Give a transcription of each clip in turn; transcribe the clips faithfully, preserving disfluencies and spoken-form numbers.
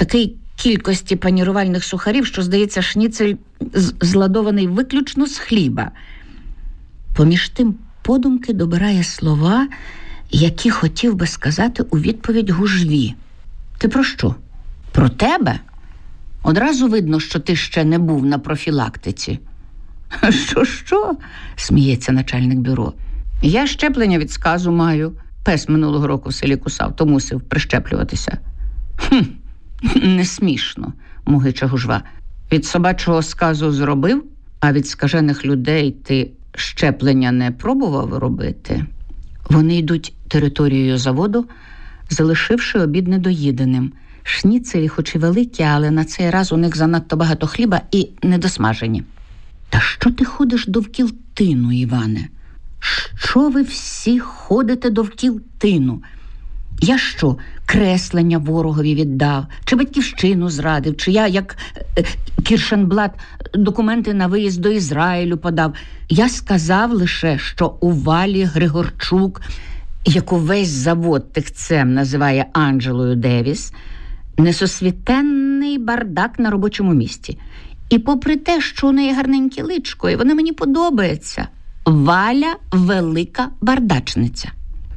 такій кількості панірувальних сухарів, що, здається, шніцель зладований виключно з хліба. Поміж тим подумки добирає слова, які хотів би сказати у відповідь Гужві. Ти про що? Про тебе? Одразу видно, що ти ще не був на профілактиці. Що-що? Сміється начальник бюро. Я щеплення від сказу маю. Пес минулого року в селі кусав, то мусив прищеплюватися. Хм, не смішно, мугича Гужва. Від собачого сказу зробив, а від скажених людей ти щеплення не пробував робити? Вони йдуть територією заводу, залишивши обід недоїденим. Шніцелі хоч і великі, але на цей раз у них занадто багато хліба і недосмажені. Та що ти ходиш довкіл тину, Іване? Що ви всі ходите довкіл тину? Я що, креслення ворогові віддав? Чи батьківщину зрадив? Чи я, як е, Кіршенблат, документи на виїзд до Ізраїлю подав? Я сказав лише, що у Валі Григорчук, яку весь завод тихцем називає Анджелою Девіс, несосвітенний бардак на робочому місці. І попри те, що у неї гарненьке личко, і вона мені подобається, Валя велика бардачниця.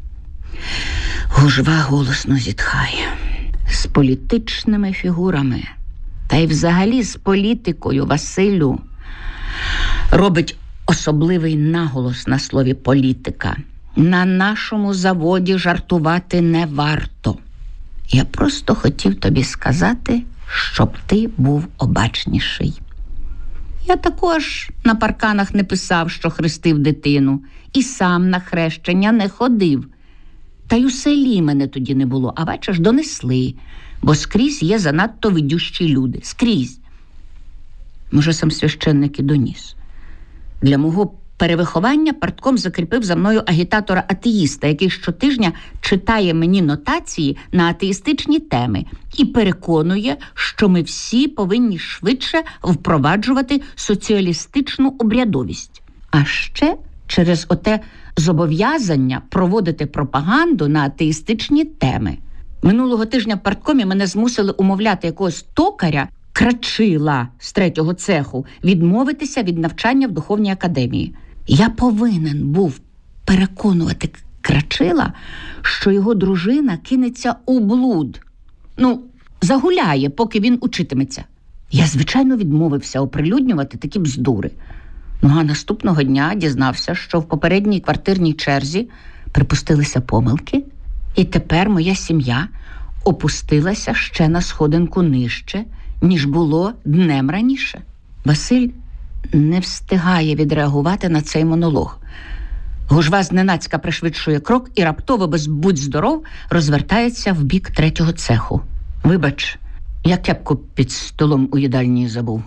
Гужва голосно зітхає. З політичними фігурами, та й взагалі з політикою, Василю, робить особливий наголос на слові політика. На нашому заводі жартувати не варто. Я просто хотів тобі сказати, щоб ти був обачніший. Я також на парканах не писав, що хрестив дитину, і сам на хрещення не ходив. Та й у селі мене тоді не було, а бачиш, донесли, бо скрізь є занадто видющі люди. Скрізь. Може, сам священник і доніс. Для мого перевиховання партком закріпив за мною агітатора-атеїста, який щотижня читає мені нотації на атеїстичні теми і переконує, що ми всі повинні швидше впроваджувати соціалістичну обрядовість. А ще через оте зобов'язання проводити пропаганду на атеїстичні теми. Минулого тижня в парткомі мене змусили умовляти якогось токаря, Крачила з третього цеху, відмовитися від навчання в духовній академії. Я повинен був переконувати Крачила, що його дружина кинеться у блуд. Ну, загуляє, поки він учитиметься. Я, звичайно, відмовився оприлюднювати такі бздури. Ну, а наступного дня дізнався, що в попередній квартирній черзі припустилися помилки, і тепер моя сім'я опустилася ще на сходинку нижче, ніж було днем раніше. Василь не встигає відреагувати на цей монолог. Гужва зненацька пришвидшує крок і раптово, без будь здоров, розвертається в бік третього цеху. Вибач, я кепку під столом у їдальні забув.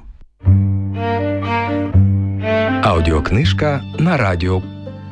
Аудіокнижка на радіо.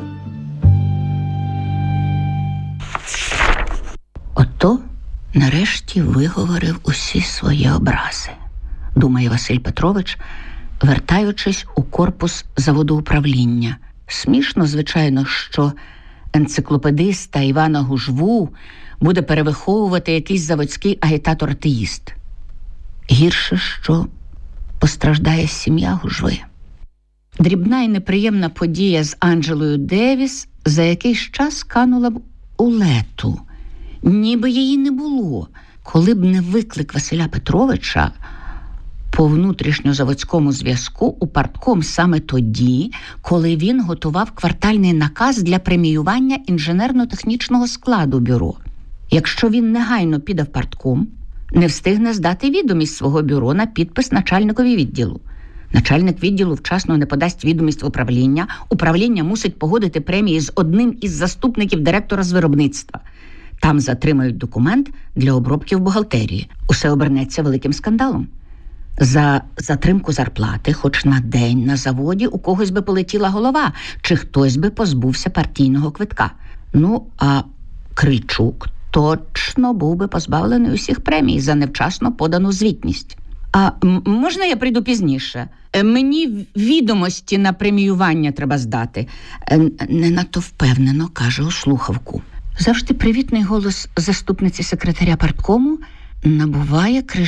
Ото нарешті виговорив усі свої образи, думає Василь Петрович, вертаючись у корпус заводу управління. Смішно, звичайно, що енциклопедиста Івана Гужву буде перевиховувати якийсь заводський агітатор-атеїст. Гірше, що постраждає сім'я Гужви. Дрібна і неприємна подія з Анджелою Девіс за якийсь час канула б у лету. Ніби її не було, коли б не виклик Василя Петровича по внутрішньозаводському зв'язку у партком саме тоді, коли він готував квартальний наказ для преміювання інженерно-технічного складу бюро. Якщо він негайно піде в партком, не встигне здати відомість свого бюро на підпис начальникові відділу. Начальник відділу вчасно не подасть відомість в управління, управління мусить погодити премії з одним із заступників директора з виробництва. Там затримають документ для обробки в бухгалтерії. Усе обернеться великим скандалом. За затримку зарплати хоч на день на заводі у когось би полетіла голова, чи хтось би позбувся партійного квитка. Ну, а Крильчук точно був би позбавлений усіх премій за невчасно подану звітність. А м- можна я прийду пізніше? Мені відомості на преміювання треба здати. Не надто впевнено, каже у слухавку. Завжди привітний голос заступниці секретаря парткому набуває крижаного